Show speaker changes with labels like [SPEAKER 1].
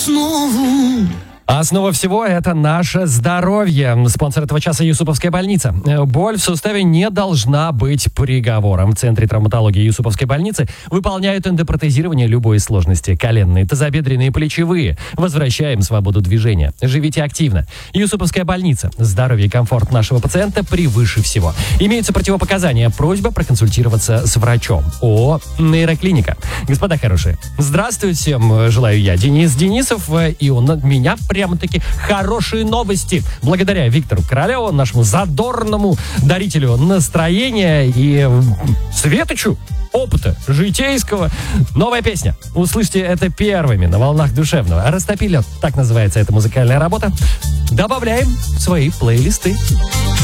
[SPEAKER 1] основу.
[SPEAKER 2] Основа всего – это наше здоровье. Спонсор этого часа – Юсуповская больница. Боль в суставе не должна быть приговором. В Центре травматологии Юсуповской больницы выполняют эндопротезирование любой сложности. Коленные, тазобедренные, плечевые. Возвращаем свободу движения. Живите активно. Юсуповская больница. Здоровье и комфорт нашего пациента превыше всего. Имеются противопоказания. Просьба проконсультироваться с врачом. ООО «Нейроклиника». Господа хорошие, здравствуйте. Всем желаю я, Денис Денисов. И он от меня прямо-таки хорошие новости. Благодаря Виктору Королеву, нашему задорному дарителю настроения и светочу опыта житейского. Новая песня. Услышьте это первыми на волнах душевного. «Растопи лед». Так называется эта музыкальная работа. Добавляем в свои плейлисты.